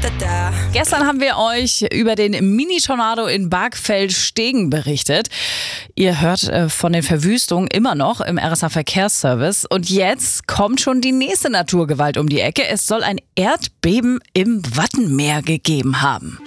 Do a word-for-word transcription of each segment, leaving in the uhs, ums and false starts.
Gestern haben wir euch über den Mini-Tornado in Bargfeld-Stegen berichtet. Ihr hört äh, von den Verwüstungen immer noch im R S A-Verkehrsservice. Und jetzt kommt schon die nächste Naturgewalt um die Ecke. Es soll ein Erdbeben im Wattenmeer gegeben haben.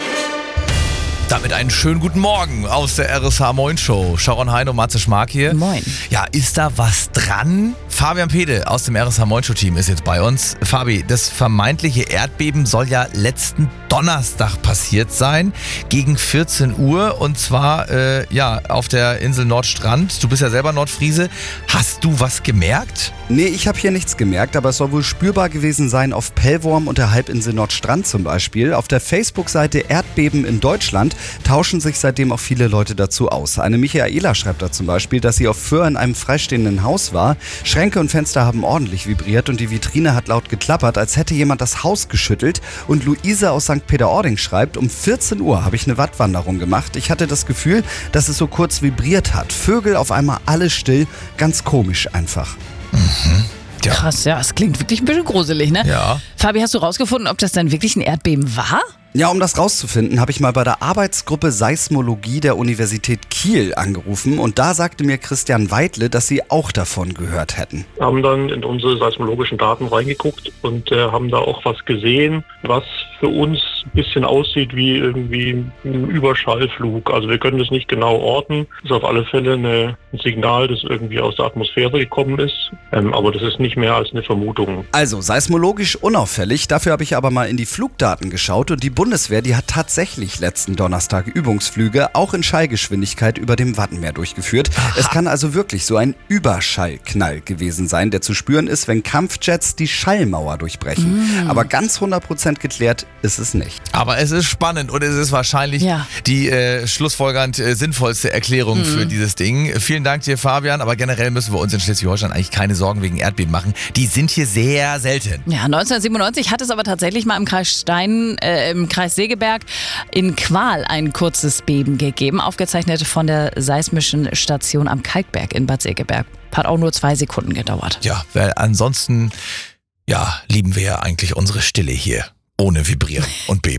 Damit einen schönen guten Morgen aus der R S H Moin Show. Sharon Hein und Matze Schmark hier. Moin. Ja, ist da was dran? Fabian Pede aus dem R S H Moin Show Team ist jetzt bei uns. Fabi, das vermeintliche Erdbeben soll ja letzten Donnerstag passiert sein, gegen vierzehn Uhr, und zwar äh, ja auf der Insel Nordstrand. Du bist ja selber Nordfriese. Hast du was gemerkt? Nee, ich habe hier nichts gemerkt, aber es soll wohl spürbar gewesen sein auf Pellworm und der Halbinsel Nordstrand zum Beispiel. Auf der Facebook-Seite Erdbeben in Deutschland tauschen sich seitdem auch viele Leute dazu aus. Eine Michaela schreibt da zum Beispiel, dass sie auf Föhr in einem freistehenden Haus war. Schränke und Fenster haben ordentlich vibriert und die Vitrine hat laut geklappert, als hätte jemand das Haus geschüttelt. Und Luise aus Sankt Peter-Ording schreibt, um vierzehn Uhr habe ich eine Wattwanderung gemacht. Ich hatte das Gefühl, dass es so kurz vibriert hat. Vögel auf einmal alles still, ganz komisch einfach. Mhm. Ja. Krass, ja, es klingt wirklich ein bisschen gruselig, ne? Ja. Fabi, hast du rausgefunden, ob das dann wirklich ein Erdbeben war? Ja, um das rauszufinden, habe ich mal bei der Arbeitsgruppe Seismologie der Universität Kiel angerufen und da sagte mir Christian Weidle, dass sie auch davon gehört hätten. Wir haben dann in unsere seismologischen Daten reingeguckt und äh, haben da auch was gesehen, was für uns ein bisschen aussieht wie irgendwie ein Überschallflug. Also wir können das nicht genau orten. Das ist auf alle Fälle eine, ein Signal, das irgendwie aus der Atmosphäre gekommen ist. Ähm, aber das ist nicht mehr als eine Vermutung. Also seismologisch unauffällig. Dafür habe ich aber mal in die Flugdaten geschaut und die Bundeswehr, die hat tatsächlich letzten Donnerstag Übungsflüge auch in Schallgeschwindigkeit über dem Wattenmeer durchgeführt. Aha. Es kann also wirklich so ein Überschallknall gewesen sein, der zu spüren ist, wenn Kampfjets die Schallmauer durchbrechen. Mm. Aber ganz hundert Prozent geklärt ist es nicht. Aber es ist spannend und es ist wahrscheinlich ja. die äh, schlussfolgernd äh, sinnvollste Erklärung mm. für dieses Ding. Vielen Dank dir, Fabian, aber generell müssen wir uns in Schleswig-Holstein eigentlich keine Sorgen wegen Erdbeben machen. Die sind hier sehr selten. Ja, neunzehnhundertsiebenundneunzig hat es aber tatsächlich mal im Kreis Stein, äh, im Kreis Segeberg in Qual ein kurzes Beben gegeben, aufgezeichnet von der seismischen Station am Kalkberg in Bad Segeberg. Hat auch nur zwei Sekunden gedauert. Ja, weil ansonsten, ja, lieben wir ja eigentlich unsere Stille hier, ohne Vibrieren und Beben.